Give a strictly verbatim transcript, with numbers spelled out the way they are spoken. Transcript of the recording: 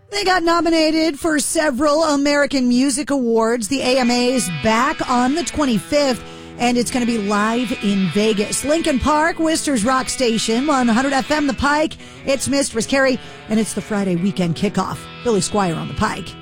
They got nominated for several American Music Awards. The A M A's back on the twenty-fifth, and it's going to be live in Vegas. Lincoln Park, Worcester's Rock Station, one hundred F M The Pike. It's Mistress Carrie, and it's the Friday weekend kickoff. Billy Squire on the Pike.